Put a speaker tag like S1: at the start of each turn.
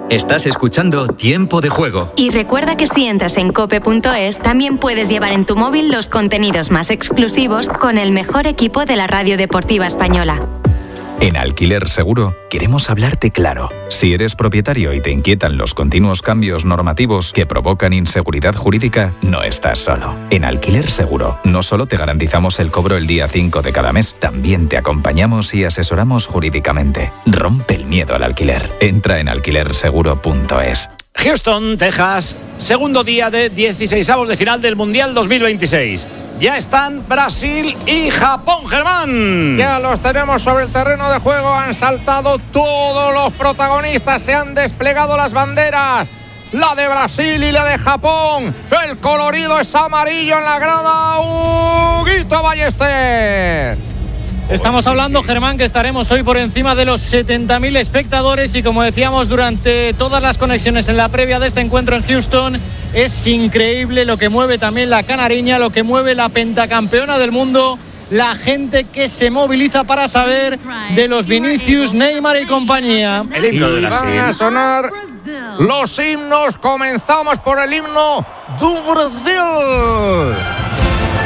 S1: Estás escuchando Tiempo de Juego.
S2: Y recuerda que si entras en cope.es, también puedes llevar en tu móvil los contenidos más exclusivos con el mejor equipo de la radio deportiva española.
S3: En Alquiler Seguro queremos hablarte claro. Si eres propietario y te inquietan los continuos cambios normativos que provocan inseguridad jurídica, no estás solo. En Alquiler Seguro no solo te garantizamos el cobro el día 5 de cada mes, también te acompañamos y asesoramos jurídicamente. Rompe el miedo al alquiler. Entra en alquilerseguro.es.
S4: Houston, Texas, segundo día de 16avos de final del Mundial 2026. Ya están Brasil y Japón, Germán.
S5: Ya los tenemos sobre el terreno de juego. Han saltado todos los protagonistas. Se han desplegado las banderas. La de Brasil y la de Japón. El colorido es amarillo en la grada. Huguito Ballester.
S6: Estamos hablando, Germán, que estaremos hoy por encima de los 70.000 espectadores y como decíamos durante todas las conexiones en la previa de este encuentro en Houston, es increíble lo que mueve también la canariña, lo que mueve la pentacampeona del mundo, la gente que se moviliza para saber de los Vinicius, Neymar y compañía.
S5: El himno de Brasil. Van a sonar los himnos. Comenzamos por el himno do Brasil.